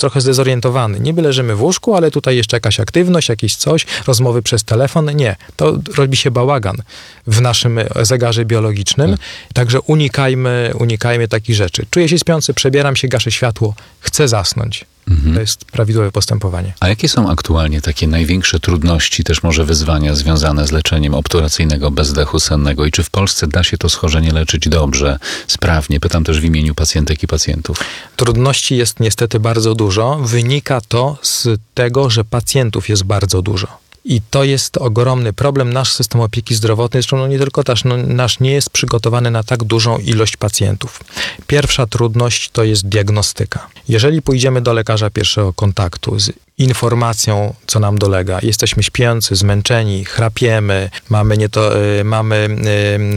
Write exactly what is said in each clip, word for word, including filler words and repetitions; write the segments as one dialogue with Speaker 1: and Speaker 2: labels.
Speaker 1: trochę zdezorientowany. Niby leżymy w łóżku, ale tutaj jeszcze jakaś aktywność, jakieś coś, rozmowy przez telefon. Nie, to robi się bałagan w naszym zegarze biologicznym. Hmm. Także unikajmy, unikajmy takich rzeczy. Czuję się śpiący, przebieram się, gaszę światło, chcę zasnąć. Mhm. To jest prawidłowe postępowanie.
Speaker 2: A jakie są aktualnie takie największe trudności, też może wyzwania związane z leczeniem obturacyjnego bezdechu sennego i czy w Polsce da się to schorzenie leczyć dobrze, sprawnie? Pytam też w imieniu pacjentek i pacjentów.
Speaker 1: Trudności jest niestety bardzo dużo. Wynika to z tego, że pacjentów jest bardzo dużo. I to jest ogromny problem. Nasz system opieki zdrowotnej, zresztą no nie tylko nasz, no, nasz nie jest przygotowany na tak dużą ilość pacjentów. Pierwsza trudność to jest diagnostyka. Jeżeli pójdziemy do lekarza pierwszego kontaktu z informacją, co nam dolega, jesteśmy śpiący, zmęczeni, chrapiemy, mamy, nie to, y, mamy y,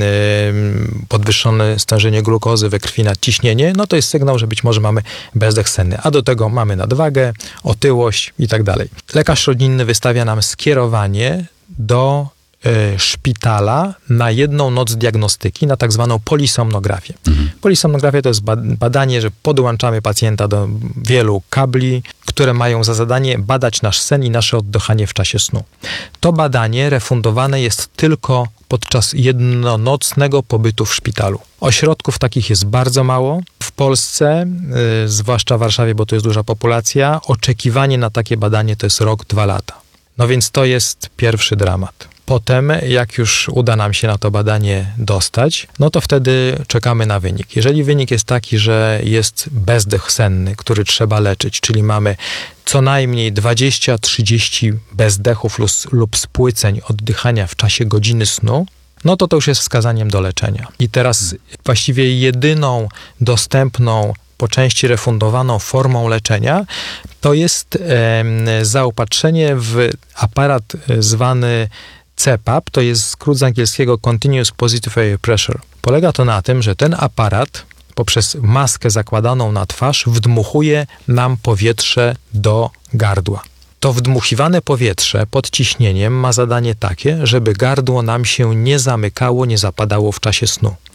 Speaker 1: y, podwyższone stężenie glukozy we krwi, nadciśnienie, no to jest sygnał, że być może mamy bezdech senny, a do tego mamy nadwagę, otyłość i tak dalej. Lekarz rodzinny wystawia nam skierowanie do y, szpitala na jedną noc diagnostyki, na tak zwaną polisomnografię. Mhm. Polisomnografia to jest badanie, że podłączamy pacjenta do wielu kabli, które mają za zadanie badać nasz sen i nasze oddychanie w czasie snu. To badanie refundowane jest tylko podczas jednonocnego pobytu w szpitalu. Ośrodków takich jest bardzo mało. W Polsce, yy, zwłaszcza w Warszawie, bo to jest duża populacja, oczekiwanie na takie badanie to jest rok, dwa lata. No więc to jest pierwszy dramat. Potem, jak już uda nam się na to badanie dostać, no to wtedy czekamy na wynik. Jeżeli wynik jest taki, że jest bezdech senny, który trzeba leczyć, czyli mamy co najmniej dwadzieścia trzydzieści bezdechów lub, lub spłyceń oddychania w czasie godziny snu, no to to już jest wskazaniem do leczenia. I teraz właściwie jedyną dostępną, po części refundowaną formą leczenia to jest e, zaopatrzenie w aparat zwany C PAP, to jest skrót z angielskiego Continuous Positive Air Pressure. Polega to na tym, że ten aparat poprzez maskę zakładaną na twarz wdmuchuje nam powietrze do gardła. To wdmuchiwane powietrze pod ciśnieniem ma zadanie takie, żeby gardło nam się nie zamykało, nie zapadało w czasie snu.